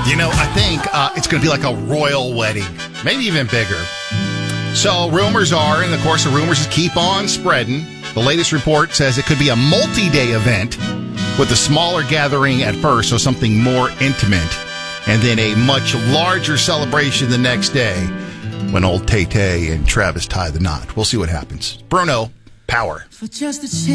I think it's going to be like a royal wedding, maybe even bigger. So rumors are, and of course the rumors just keep on spreading. The latest report says it could be a multi-day event with a smaller gathering at first, so something more intimate, and then a much larger celebration the next day when old Tay-Tay and Travis tie the knot. We'll see what happens. Bruno, power. For just a chance.